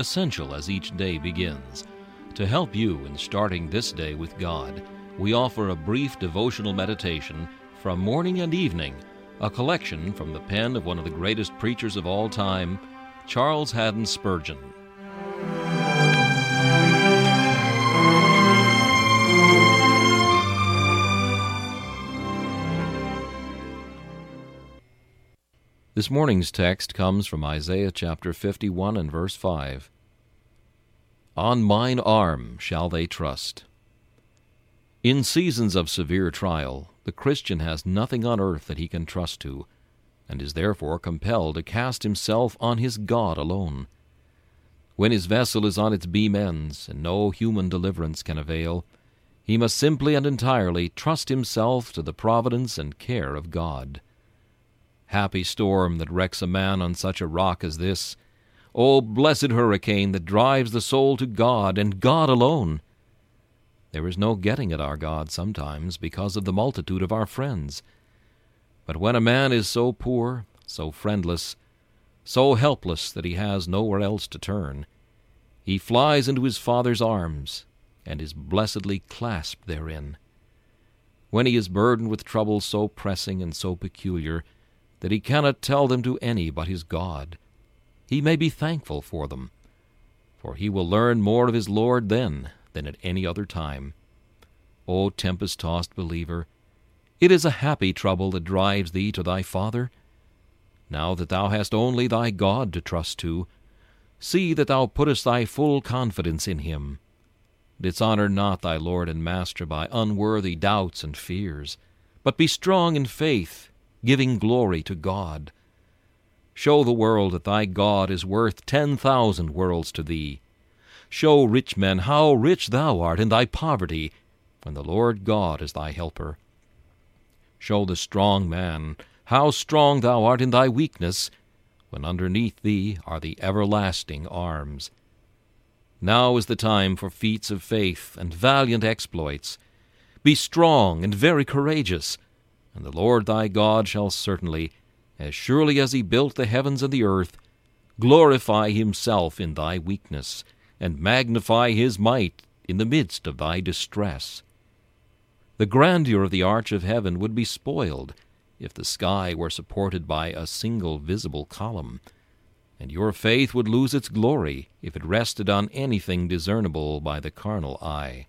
essential as each day begins. To help you in starting this day with God, we offer a brief devotional meditation from morning and evening, a collection from the pen of one of the greatest preachers of all time, Charles Haddon Spurgeon. This morning's text comes from Isaiah chapter 51 and verse 5. On mine arm shall they trust. In seasons of severe trial, the Christian has nothing on earth that he can trust to, and is therefore compelled to cast himself on his God alone. When his vessel is on its beam ends, and no human deliverance can avail, he must simply and entirely trust himself to the providence and care of God. Happy storm that wrecks a man on such a rock as this! O blessed hurricane that drives the soul to God, and God alone! There is no getting at our God sometimes because of the multitude of our friends. But when a man is so poor, so friendless, so helpless that he has nowhere else to turn, he flies into his Father's arms, and is blessedly clasped therein. When he is burdened with troubles so pressing and so peculiar that he cannot tell them to any but his God, he may be thankful for them, for he will learn more of his Lord then than at any other time. O tempest-tossed believer, it is a happy trouble that drives thee to thy Father. Now that thou hast only thy God to trust to, see that thou puttest thy full confidence in him. Dishonor not thy Lord and Master by unworthy doubts and fears, but be strong in faith, giving glory to God. Show the world that thy God is worth 10,000 worlds to thee. Show rich men how rich thou art in thy poverty, when the Lord God is thy helper. Show the strong man how strong thou art in thy weakness, when underneath thee are the everlasting arms. Now is the time for feats of faith and valiant exploits. Be strong and very courageous, and the Lord thy God shall certainly, as surely as he built the heavens and the earth, glorify himself in thy weakness, and magnify his might in the midst of thy distress. The grandeur of the arch of heaven would be spoiled if the sky were supported by a single visible column, and your faith would lose its glory if it rested on anything discernible by the carnal eye.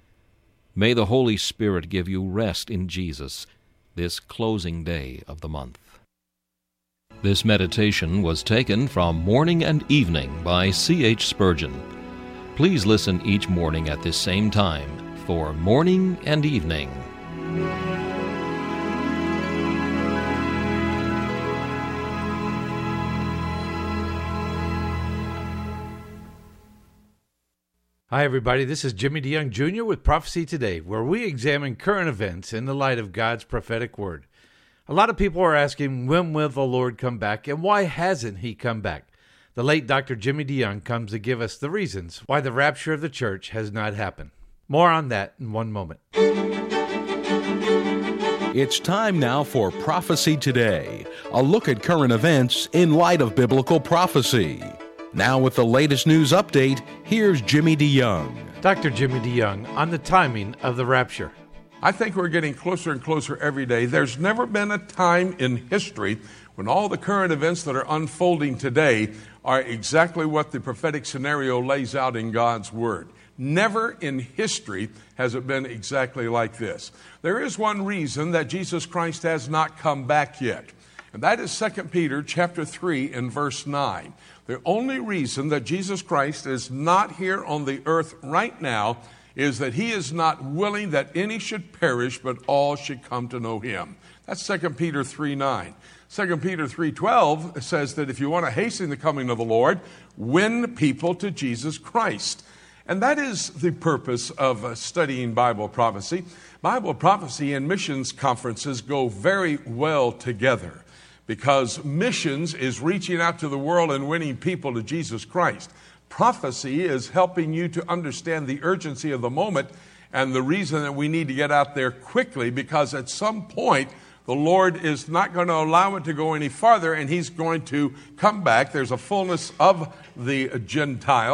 May the Holy Spirit give you rest in Jesus this closing day of the month. This meditation was taken from Morning and Evening by C.H. Spurgeon. Please listen each morning at this same time for Morning and Evening. Hi, everybody. This is Jimmy DeYoung Jr. with Prophecy Today, where we examine current events in the light of God's prophetic word. A lot of people are asking, when will the Lord come back, and why hasn't he come back? The late Dr. Jimmy DeYoung comes to give us the reasons why the rapture of the church has not happened. More on that in one moment. It's time now for Prophecy Today, a look at current events in light of biblical prophecy. Now with the latest news update, here's Jimmy DeYoung. Dr. Jimmy DeYoung on the timing of the rapture. I think we're getting closer and closer every day. There's never been a time in history when all the current events that are unfolding today are exactly what the prophetic scenario lays out in God's Word. Never in history has it been exactly like this. There is one reason that Jesus Christ has not come back yet, and that is 2 Peter chapter 3 and verse 9. The only reason that Jesus Christ is not here on the earth right now is that he is not willing that any should perish, but all should come to know him. That's 2 Peter 3:9. 2 Peter 3:12 says that if you want to hasten the coming of the Lord, win people to Jesus Christ. And that is the purpose of studying Bible prophecy. Bible prophecy and missions conferences go very well together, because missions is reaching out to the world and winning people to Jesus Christ. Prophecy is helping you to understand the urgency of the moment and the reason that we need to get out there quickly, because at some point The Lord is not going to allow it to go any farther, and he's going to come back. There's a fullness of the Gentiles.